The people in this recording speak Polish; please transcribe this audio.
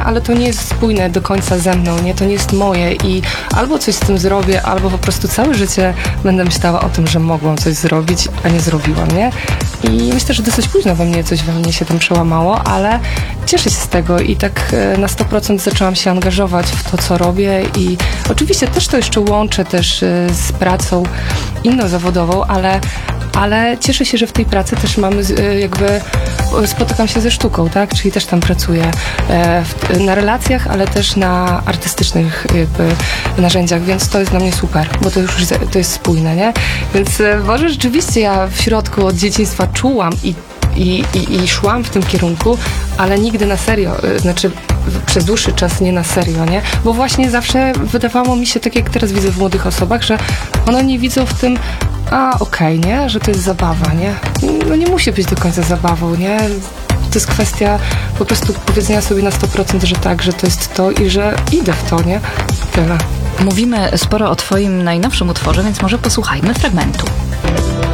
ale to nie jest spójne do końca ze mną, nie? To nie jest moje i albo coś z tym zrobię, albo po prostu całe życie będę myślała o tym, że mogłam coś zrobić, a nie zrobiłam, nie? I myślę, że dosyć późno coś we mnie się tym przełamało, ale cieszę się z tego i tak na 100% zaczęłam się angażować w to, co robię i oczywiście też to jeszcze łączę też z pracą inną zawodową, ale cieszę się, że w tej pracy też mamy spotykam się ze sztuką, tak? Czyli też tam pracuję na relacjach, ale też na artystycznych narzędziach, więc to jest dla mnie super, bo to jest spójne, nie? Więc może rzeczywiście ja w środku od dzieciństwa czułam i szłam w tym kierunku, ale nigdy na serio, znaczy przez dłuższy czas nie na serio, nie? Bo właśnie zawsze wydawało mi się, tak jak teraz widzę w młodych osobach, że one nie widzą w tym okej, nie? Że to jest zabawa, nie? No nie musi być do końca zabawą, nie? To jest kwestia po prostu powiedzenia sobie na 100%, że tak, że to jest to i że idę w to, nie? Tyle. Mówimy sporo o twoim najnowszym utworze, więc może posłuchajmy fragmentu.